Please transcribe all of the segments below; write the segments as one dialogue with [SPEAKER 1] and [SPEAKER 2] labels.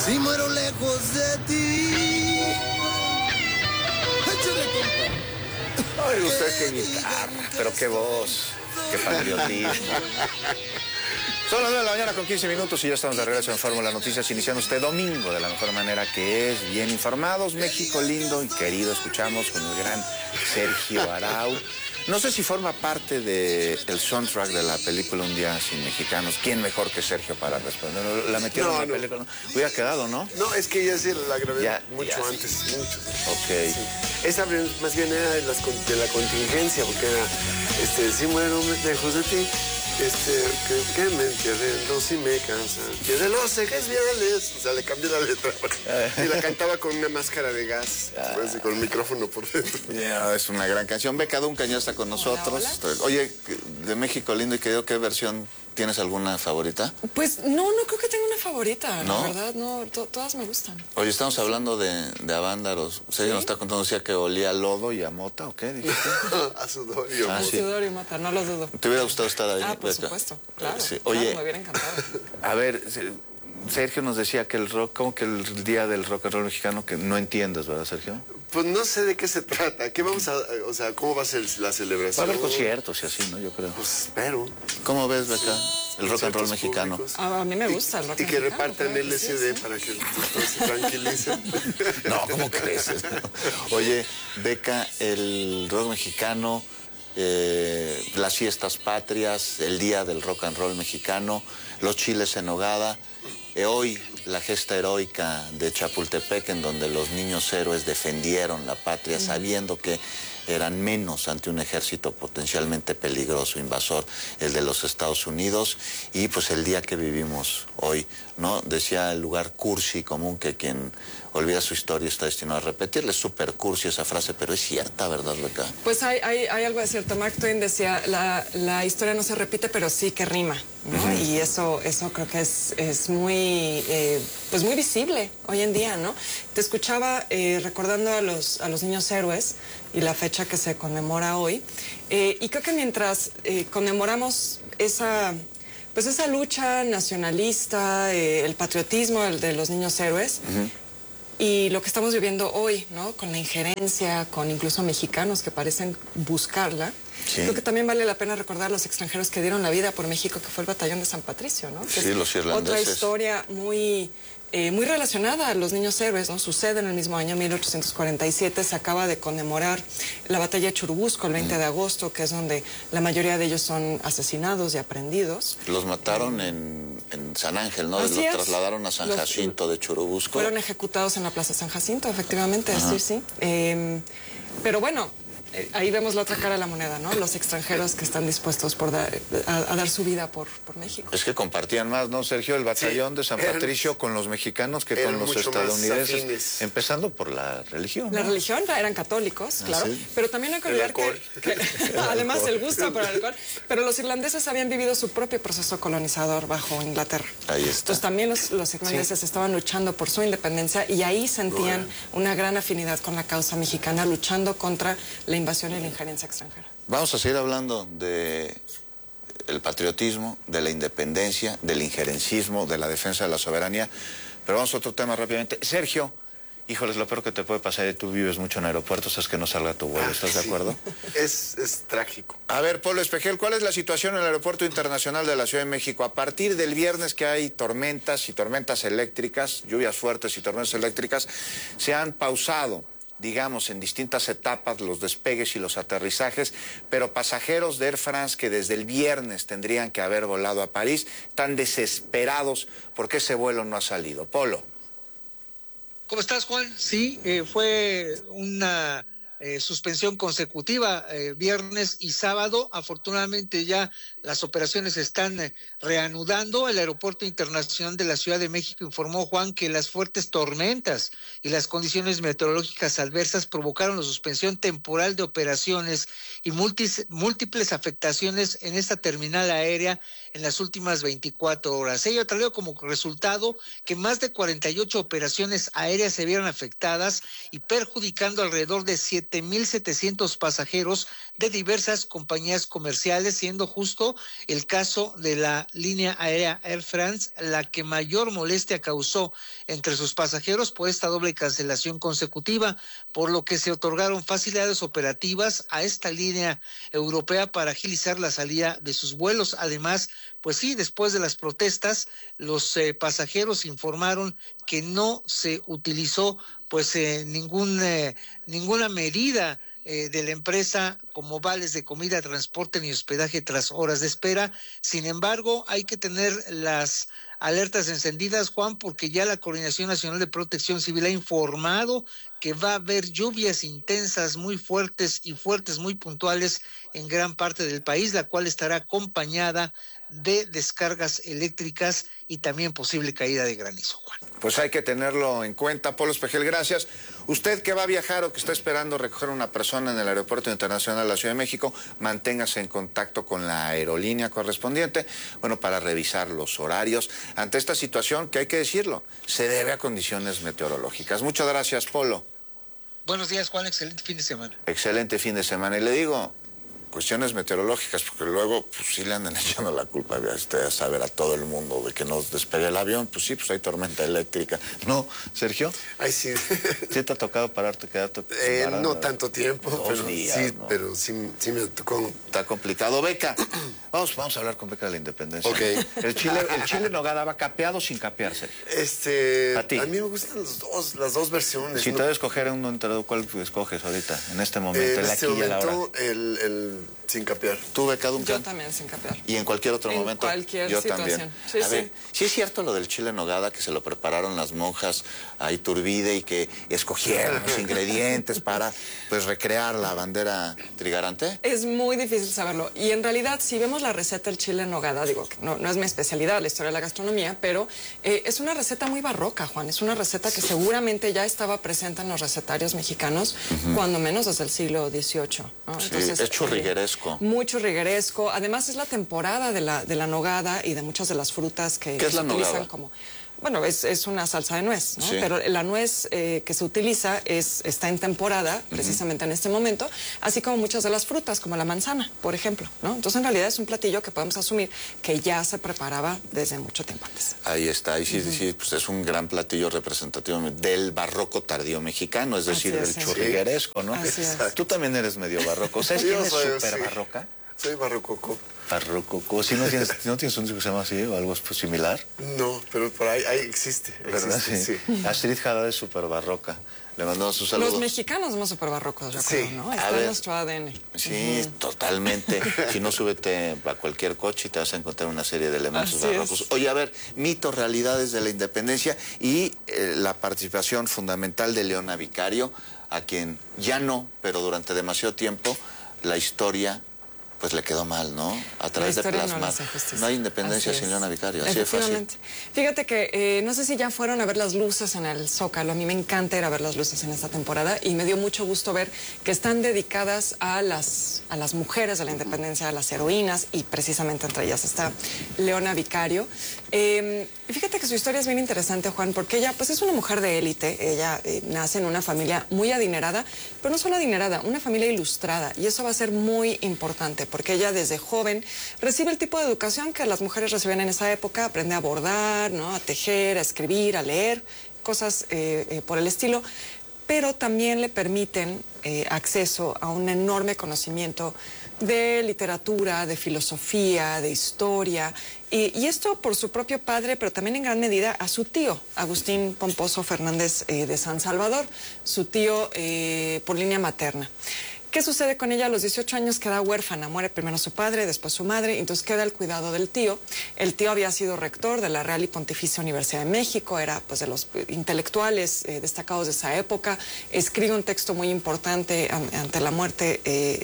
[SPEAKER 1] Si muero lejos de ti. Échale, compa.
[SPEAKER 2] Ay, usted qué guitarra, pero qué voz, qué patriotismo. Son las 9 de la mañana con 15 minutos y ya estamos de regreso en Fórmula Noticias, iniciando este domingo de la mejor manera que es, bien informados. México lindo y querido, escuchamos con el gran Sergio Arau. No sé si forma parte del soundtrack de la película Un Día Sin Mexicanos. ¿Quién mejor que Sergio para responder? ¿La metieron en la película? Hubiera quedado, ¿no?
[SPEAKER 3] No, es que ya sí la grabé mucho
[SPEAKER 2] ya.
[SPEAKER 3] antes, mucho.
[SPEAKER 2] Ok.
[SPEAKER 3] Sí. Esa más bien era de la contingencia, porque era, si muero lejos de ti, que me entierren si me cansan, que de los ejes viales, o sea, le cambié la letra, y la cantaba con una máscara de gas, pues, con el micrófono por dentro.
[SPEAKER 2] Es una gran canción. Beca Duncan ya está con nosotros. Hola. Oye, de México lindo y querido, ¿qué versión? ¿Tienes alguna favorita?
[SPEAKER 4] Pues no creo que tenga una favorita,
[SPEAKER 2] ¿no?
[SPEAKER 4] La verdad, no, todas me gustan.
[SPEAKER 2] Oye, estamos hablando de Avándaros. Sergio nos está contando, decía que olía a lodo y a mota, ¿o qué dijiste?
[SPEAKER 3] A sudor y a mota.
[SPEAKER 4] Sí. Sudor y mota, no lo dudo.
[SPEAKER 2] ¿Te hubiera gustado estar ahí?
[SPEAKER 4] Por supuesto, claro.
[SPEAKER 2] Sí.
[SPEAKER 4] Oye,
[SPEAKER 2] claro,
[SPEAKER 4] me hubiera encantado.
[SPEAKER 2] A ver, Sergio nos decía que el rock, como que el día del rock and roll mexicano, que no entiendes, ¿verdad, Sergio?
[SPEAKER 3] Pues no sé de qué se trata. ¿Qué vamos a, o sea, cómo va a ser la celebración?
[SPEAKER 2] Va a haber conciertos y así, ¿no? Yo creo.
[SPEAKER 3] Pues espero.
[SPEAKER 2] ¿Cómo ves, Beca, el rock and roll mexicano?
[SPEAKER 4] A mí me gusta el rock and roll.
[SPEAKER 3] Y que repartan LSD para que todos se tranquilicen.
[SPEAKER 2] No, ¿cómo crees? Oye, Beca, el rock mexicano, las fiestas patrias, el día del rock and roll mexicano, los chiles en nogada, hoy la gesta heroica de Chapultepec, en donde los niños héroes defendieron la patria sabiendo que eran menos ante un ejército potencialmente peligroso, invasor, el de los Estados Unidos, y pues el día que vivimos hoy, ¿no? Decía el lugar cursi común que quien olvida su historia está destinado a repetirle. Es súper cursi esa frase, pero es cierta, ¿verdad, Beca?
[SPEAKER 4] Pues hay algo de cierto. Mark Twain decía, la historia no se repite, pero sí que rima, ¿no? Y eso creo que es muy, pues muy visible hoy en día, ¿no? Te escuchaba recordando a los niños héroes y la fecha que se conmemora hoy, y creo que mientras conmemoramos esa lucha nacionalista, el patriotismo de los niños héroes, y lo que estamos viviendo hoy, ¿no? Con la injerencia, con incluso mexicanos que parecen buscarla. Sí. Creo que también vale la pena recordar a los extranjeros que dieron la vida por México, que fue el Batallón de San Patricio, ¿no? Que
[SPEAKER 2] sí, los irlandeses.
[SPEAKER 4] Otra historia muy relacionada a los niños héroes, ¿no? Sucede en el mismo año, 1847, se acaba de conmemorar la batalla de Churubusco, el 20 de agosto, que es donde la mayoría de ellos son asesinados y aprehendidos.
[SPEAKER 2] Los mataron en San Ángel, ¿no? Los trasladaron a San Jacinto de Churubusco.
[SPEAKER 4] Fueron ejecutados en la Plaza San Jacinto, efectivamente, sí. Pero bueno, ahí vemos la otra cara de la moneda, ¿no? Los extranjeros que están dispuestos a dar su vida por México.
[SPEAKER 2] Es que compartían más, ¿no, Sergio? El batallón de San Patricio con los mexicanos que con los estadounidenses. Empezando por la religión, ¿no?
[SPEAKER 4] La religión, eran católicos, claro. Sí. Pero también hay que olvidar que además el gusto por el alcohol. Pero los irlandeses habían vivido su propio proceso colonizador bajo Inglaterra. Ahí está. Entonces también los irlandeses estaban luchando por su independencia y ahí sentían una gran afinidad con la causa mexicana, luchando contra la invasión y la injerencia extranjera.
[SPEAKER 2] Vamos a seguir hablando de el patriotismo, de la independencia, del injerencismo, de la defensa de la soberanía, pero vamos a otro tema rápidamente. Sergio, híjoles, lo peor que te puede pasar, y tú vives mucho en aeropuertos, es que no salga tu vuelo, ¿estás de acuerdo?
[SPEAKER 3] Es trágico.
[SPEAKER 2] A ver, Polo Espejel, ¿cuál es la situación en el Aeropuerto Internacional de la Ciudad de México? A partir del viernes que hay tormentas y tormentas eléctricas, lluvias fuertes y tormentas eléctricas, se han pausado, digamos, en distintas etapas los despegues y los aterrizajes, pero pasajeros de Air France que desde el viernes tendrían que haber volado a París están desesperados porque ese vuelo no ha salido. Polo.
[SPEAKER 5] ¿Cómo estás, Juan? Sí, fue una suspensión consecutiva, viernes y sábado. Afortunadamente ya las operaciones se están reanudando. El Aeropuerto Internacional de la Ciudad de México informó, Juan, que las fuertes tormentas y las condiciones meteorológicas adversas provocaron la suspensión temporal de operaciones y múltiples afectaciones en esta terminal aérea en las últimas 24 horas. Ello trajo como resultado que más de 48 operaciones aéreas se vieron afectadas y perjudicando alrededor de 7 7,700 pasajeros de diversas compañías comerciales, siendo justo el caso de la línea aérea Air France la que mayor molestia causó entre sus pasajeros por esta doble cancelación consecutiva, por lo que se otorgaron facilidades operativas a esta línea europea para agilizar la salida de sus vuelos. Además, pues sí, después de las protestas, los pasajeros informaron que no se utilizó pues ninguna medida de la empresa como vales de comida, transporte ni hospedaje tras horas de espera. Sin embargo, hay que tener las alertas encendidas, Juan, porque ya la Coordinación Nacional de Protección Civil ha informado que va a haber lluvias intensas muy fuertes muy puntuales en gran parte del país, la cual estará acompañada de descargas eléctricas y también posible caída de granizo, Juan.
[SPEAKER 2] Pues hay que tenerlo en cuenta. Polo Espejel, gracias. Usted que va a viajar o que está esperando recoger a una persona en el Aeropuerto Internacional de la Ciudad de México, manténgase en contacto con la aerolínea correspondiente, bueno, para revisar los horarios ante esta situación que hay que decirlo, se debe a condiciones meteorológicas. Muchas gracias, Polo.
[SPEAKER 5] Buenos días, Juan, excelente fin de semana.
[SPEAKER 2] Excelente fin de semana. Y le digo, cuestiones meteorológicas, porque luego pues sí le andan echando la culpa a saber a todo el mundo de que nos despegue el avión. Pues sí, pues hay tormenta eléctrica. ¿No, Sergio?
[SPEAKER 3] Ay, sí.
[SPEAKER 2] ¿Sí te ha tocado quedarte parado?
[SPEAKER 3] No tanto tiempo,
[SPEAKER 2] Dos días,
[SPEAKER 3] sí,
[SPEAKER 2] ¿no?
[SPEAKER 3] pero sí me tocó.
[SPEAKER 2] Está complicado. Beca, vamos a hablar con Beca de la Independencia.
[SPEAKER 3] Ok.
[SPEAKER 2] El chile nogada va capeado o sin capear, Sergio.
[SPEAKER 3] A mí me gustan las dos versiones.
[SPEAKER 2] Si te debes escoger uno entre dos, ¿cuál escoges ahorita, en este momento, el aquí y el ahora?
[SPEAKER 3] El sin capear.
[SPEAKER 2] ¿Tú, Beca Duncan?
[SPEAKER 4] Yo también sin capear.
[SPEAKER 2] ¿Y en cualquier otro
[SPEAKER 4] En
[SPEAKER 2] momento?
[SPEAKER 4] cualquier
[SPEAKER 2] Yo
[SPEAKER 4] situación.
[SPEAKER 2] también.
[SPEAKER 4] Sí,
[SPEAKER 2] A ver, ¿sí es cierto lo del chile en nogada que se lo prepararon las monjas a Iturbide y que escogieron los ingredientes para pues recrear la bandera trigarante?
[SPEAKER 4] Es muy difícil saberlo. Y en realidad, si vemos la receta del chile en nogada, digo que no es mi especialidad, la historia de la gastronomía, pero es una receta muy barroca, Juan. Es una receta que seguramente ya estaba presente en los recetarios mexicanos, cuando menos desde el siglo XVIII, ¿no?
[SPEAKER 2] Sí,
[SPEAKER 4] Entonces,
[SPEAKER 2] es churrigueresco.
[SPEAKER 4] Muy churrigueresco. Además, es la temporada de la nogada y de muchas de las frutas que
[SPEAKER 2] ¿Qué es
[SPEAKER 4] se
[SPEAKER 2] la
[SPEAKER 4] utilizan
[SPEAKER 2] nogada?
[SPEAKER 4] como... Bueno, es una salsa de nuez, ¿no?
[SPEAKER 2] Sí.
[SPEAKER 4] Pero la nuez que se utiliza está en temporada, precisamente en este momento, así como muchas de las frutas, como la manzana, por ejemplo, ¿no? Entonces, en realidad es un platillo que podemos asumir que ya se preparaba desde mucho tiempo antes.
[SPEAKER 2] Ahí está, ahí sí, pues es un gran platillo representativo del barroco tardío mexicano, es decir,
[SPEAKER 4] Así
[SPEAKER 2] del
[SPEAKER 4] es, sí.
[SPEAKER 2] churrigueresco, ¿no?
[SPEAKER 4] Así es.
[SPEAKER 2] Tú también eres medio barroco. ¿Sabes
[SPEAKER 3] Yo
[SPEAKER 2] quién es
[SPEAKER 3] soy,
[SPEAKER 2] súper
[SPEAKER 3] sí.
[SPEAKER 2] barroca?
[SPEAKER 3] Soy barrococo.
[SPEAKER 2] Barrococo. ¿Sí no tienes un disco que se llama así o algo pues, similar?
[SPEAKER 3] No, pero por ahí existe.
[SPEAKER 2] ¿Verdad?
[SPEAKER 3] Existe, sí.
[SPEAKER 2] Astrid Haddad es súper barroca. Le mandamos un saludo.
[SPEAKER 4] Los mexicanos somos súper barrocos, yo
[SPEAKER 3] Sí.
[SPEAKER 4] creo, ¿no?
[SPEAKER 2] A
[SPEAKER 4] Está
[SPEAKER 2] ver.
[SPEAKER 4] en nuestro ADN.
[SPEAKER 2] Sí, totalmente. Si no, súbete a cualquier coche y te vas a encontrar una serie de elementos
[SPEAKER 4] Así
[SPEAKER 2] barrocos.
[SPEAKER 4] es.
[SPEAKER 2] Oye, a ver, mitos, realidades de la independencia y la participación fundamental de Leona Vicario, a quien ya no, pero durante demasiado tiempo, la historia pues le quedó mal, ¿no? A través de
[SPEAKER 4] historia no
[SPEAKER 2] plasmar.
[SPEAKER 4] le hace justicia.
[SPEAKER 2] No hay independencia
[SPEAKER 4] Así
[SPEAKER 2] sin
[SPEAKER 4] es.
[SPEAKER 2] Leona Vicario, así de fácil.
[SPEAKER 4] Efectivamente. Fíjate que no sé si ya fueron a ver las luces en el Zócalo. A mí me encanta ir a ver las luces en esta temporada y me dio mucho gusto ver que están dedicadas a las mujeres de la independencia, a las heroínas, y precisamente entre ellas está Leona Vicario. Y fíjate que su historia es bien interesante, Juan, porque ella pues es una mujer de élite. Ella nace en una familia muy adinerada, pero no solo adinerada, una familia ilustrada, y eso va a ser muy importante porque ella desde joven recibe el tipo de educación que las mujeres recibían en esa época, aprende a bordar, ¿no? A tejer, a escribir, a leer, cosas por el estilo, pero también le permiten acceso a un enorme conocimiento de literatura, de filosofía, de historia, y esto por su propio padre, pero también en gran medida a su tío, Agustín Pomposo Fernández de San Salvador, su tío por línea materna. ¿Qué sucede con ella? A los 18 años queda huérfana, muere primero su padre, después su madre, entonces queda el cuidado del tío. El tío había sido rector de la Real y Pontificia Universidad de México, era pues de los intelectuales destacados de esa época, escribe un texto muy importante ante la muerte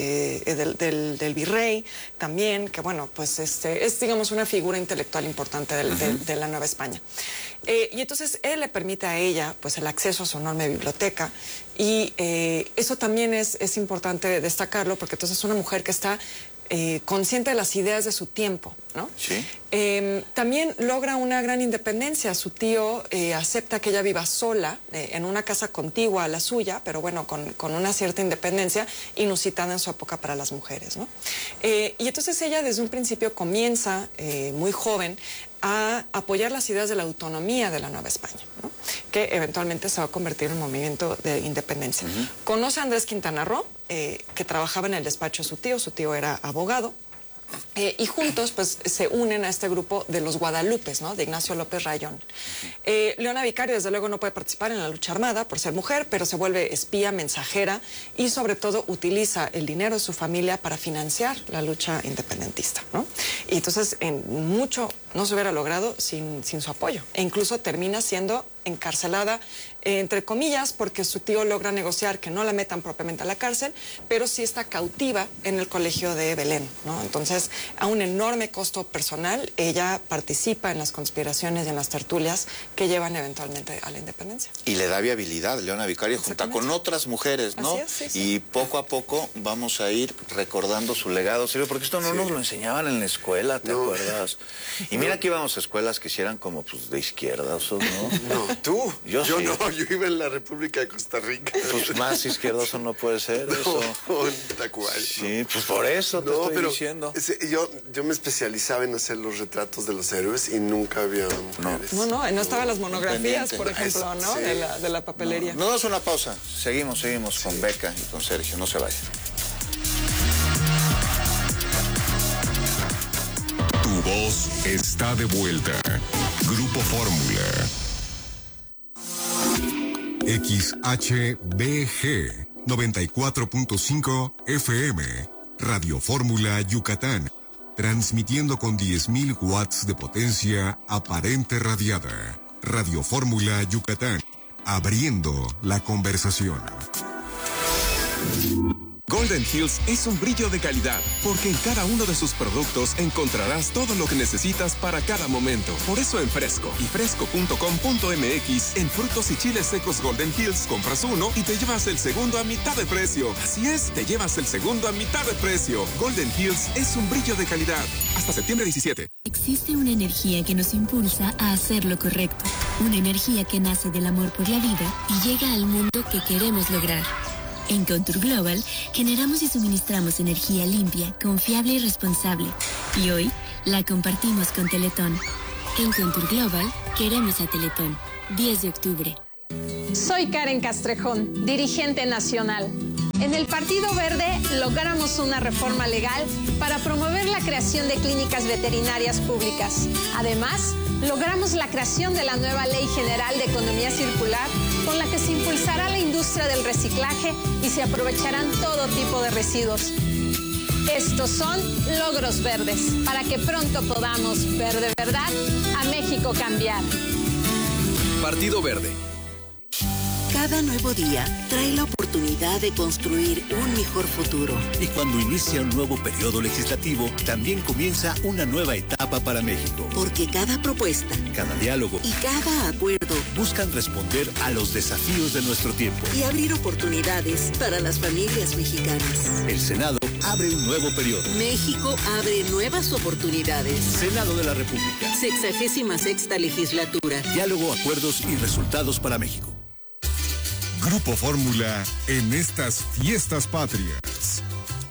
[SPEAKER 4] del virrey también, que bueno, pues es digamos una figura intelectual importante de la Nueva España. Y entonces él le permite a ella pues el acceso a su enorme biblioteca, y eso también es importante destacarlo, porque entonces es una mujer que está consciente de las ideas de su tiempo, ¿no?
[SPEAKER 2] Sí.
[SPEAKER 4] También logra una gran independencia. Su tío acepta que ella viva sola en una casa contigua a la suya, pero bueno, con una cierta independencia inusitada en su época para las mujeres, ¿no? Y entonces ella desde un principio comienza, muy joven, a apoyar las ideas de la autonomía de la Nueva España, ¿no? Que eventualmente se va a convertir en un movimiento de independencia. Conoce a Andrés Quintana Roo, que trabajaba en el despacho de su tío era abogado, y juntos pues se unen a este grupo de los Guadalupes, ¿no? De Ignacio López Rayón. Leona Vicario desde luego no puede participar en la lucha armada por ser mujer, pero se vuelve espía, mensajera y sobre todo utiliza el dinero de su familia para financiar la lucha independentista, ¿no? Y entonces en mucho no se hubiera logrado sin su apoyo, e incluso termina siendo encarcelada, entre comillas, porque su tío logra negociar que no la metan propiamente a la cárcel, pero sí está cautiva en el colegio de Belén, ¿no? Entonces, a un enorme costo personal, ella participa en las conspiraciones y en las tertulias que llevan eventualmente a la independencia.
[SPEAKER 2] Y le da viabilidad, Leona Vicario, junto con otras mujeres, ¿no?
[SPEAKER 4] Así es, sí,
[SPEAKER 2] y poco a poco vamos a ir recordando su legado, Silvio, porque esto no nos lo enseñaban en la escuela, ¿te acuerdas? Y mira que íbamos a escuelas que hicieran como pues de izquierdosos, ¿no?
[SPEAKER 3] No, tú. Yo
[SPEAKER 2] sí.
[SPEAKER 3] no, yo iba en la República de Costa Rica.
[SPEAKER 2] Pues más izquierdoso no puede ser eso.
[SPEAKER 3] No, en Tacuay.
[SPEAKER 2] Sí, pues por eso te estoy diciendo.
[SPEAKER 3] Yo me especializaba en hacer los retratos de los héroes y nunca había mujeres.
[SPEAKER 4] No estaban las monografías,
[SPEAKER 2] Pendiente.
[SPEAKER 4] por ejemplo, ¿no?
[SPEAKER 3] Sí.
[SPEAKER 4] De la papelería.
[SPEAKER 2] No, damos una pausa. Seguimos con Beca y con Sergio. No se vayan.
[SPEAKER 6] Tu voz está de vuelta. Grupo Fórmula. XHBG 94.5 FM. Radio Fórmula Yucatán. Transmitiendo con 10.000 watts de potencia aparente radiada. Radio Fórmula Yucatán. Abriendo la conversación.
[SPEAKER 7] Golden Hills es un brillo de calidad, porque en cada uno de sus productos encontrarás todo lo que necesitas para cada momento. Por eso en Fresco y fresco.com.mx, en frutos y chiles secos Golden Hills, compras uno y te llevas el segundo a mitad de precio. Así es, te llevas el segundo a mitad de precio. Golden Hills es un brillo de calidad. Hasta septiembre 17.
[SPEAKER 8] Existe una energía que nos impulsa a hacer lo correcto. Una energía que nace del amor por la vida y llega al mundo que queremos lograr. En Contour Global generamos y suministramos energía limpia, confiable y responsable. Y hoy la compartimos con Teletón. En Contour Global queremos a Teletón. 10 de octubre.
[SPEAKER 9] Soy Karen Castrejón, dirigente nacional. En el Partido Verde logramos una reforma legal para promover la creación de clínicas veterinarias públicas. Además, logramos la creación de la nueva Ley General de Economía Circular, con la que se impulsará la industria del reciclaje y se aprovecharán todo tipo de residuos. Estos son logros verdes, para que pronto podamos ver de verdad a México cambiar.
[SPEAKER 7] Partido Verde.
[SPEAKER 10] Cada nuevo día trae la oportunidad de construir un mejor futuro.
[SPEAKER 11] Y cuando inicia un nuevo periodo legislativo, también comienza una nueva etapa para México.
[SPEAKER 10] Porque cada propuesta,
[SPEAKER 11] cada diálogo
[SPEAKER 10] y cada acuerdo
[SPEAKER 11] buscan responder a los desafíos de nuestro tiempo
[SPEAKER 10] y abrir oportunidades para las familias mexicanas.
[SPEAKER 11] El Senado abre un nuevo periodo.
[SPEAKER 10] México abre nuevas oportunidades.
[SPEAKER 11] Senado de la República.
[SPEAKER 10] 66ª legislatura.
[SPEAKER 11] Diálogo, acuerdos y resultados para México.
[SPEAKER 6] Grupo Fórmula en estas fiestas patrias.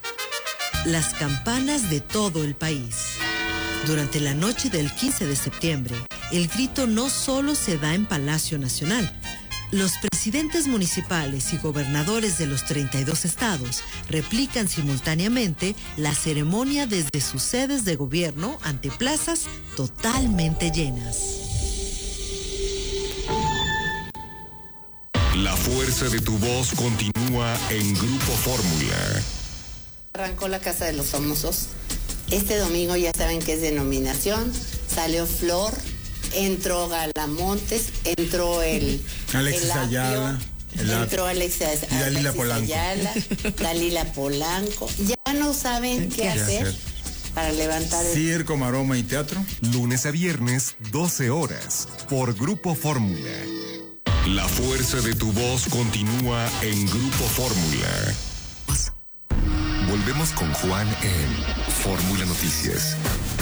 [SPEAKER 12] Las campanas de todo el país. Durante la noche del 15 de septiembre, el grito no solo se da en Palacio Nacional. Los presidentes municipales y gobernadores de los 32 estados replican simultáneamente la ceremonia desde sus sedes de gobierno ante plazas totalmente llenas.
[SPEAKER 6] La fuerza de tu voz continúa en Grupo Fórmula.
[SPEAKER 13] Arrancó la Casa de los Famosos. Este domingo ya saben que es denominación. Salió Flor, entró Galamontes, entró
[SPEAKER 14] Alexis Ayala.
[SPEAKER 13] Entró Alexis
[SPEAKER 14] Dalila Polanco.
[SPEAKER 13] Ayala, Dalila Polanco. Ya no saben qué hacer para levantar el...
[SPEAKER 14] Circo, maroma y teatro.
[SPEAKER 6] Lunes a viernes, 12 horas, por Grupo Fórmula. La fuerza de tu voz continúa en Grupo Fórmula. Volvemos con Juan en Fórmula Noticias.